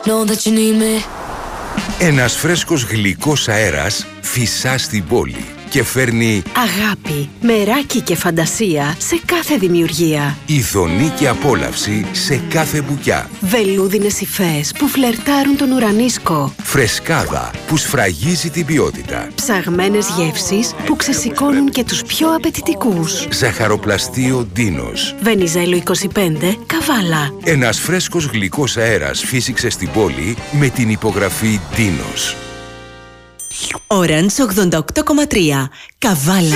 Know that you need me. Ένας φρέσκος γλυκός αέρας φυσά στην πόλη και φέρνει αγάπη, μεράκι και φαντασία σε κάθε δημιουργία. ειδονή και απόλαυση σε κάθε μπουκιά. Βελούδινες υφές που φλερτάρουν τον ουρανίσκο. Φρεσκάδα που σφραγίζει την ποιότητα. Ψαγμένες γεύσεις που ξεσηκώνουν και τους πιο απαιτητικούς. Ζαχαροπλαστείο Ντίνος. Βενιζέλο 25, Καβάλα. Ένας φρέσκος γλυκός αέρας φύσηξε στην πόλη με την υπογραφή Ντίνος. Orange 88,3. Καβάλα.